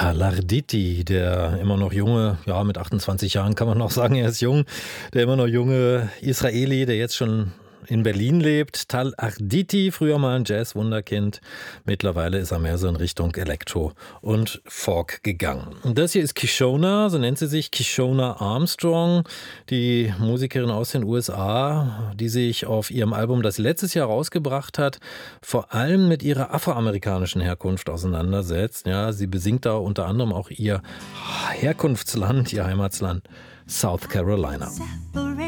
Tal Arditi, der immer noch junge, ja, mit 28 Jahren kann man noch sagen, er ist jung, der immer noch junge Israeli, der jetzt schon in Berlin lebt. Tal Arditi, früher mal ein Jazz-Wunderkind. Mittlerweile ist er mehr so in Richtung Elektro und Folk gegangen. Und das hier ist Kishona, so nennt sie sich, Kishona Armstrong, die Musikerin aus den USA, die sich auf ihrem Album, das sie letztes Jahr rausgebracht hat, vor allem mit ihrer afroamerikanischen Herkunft auseinandersetzt. Ja, sie besingt da unter anderem auch ihr Herkunftsland, ihr Heimatland, South Carolina.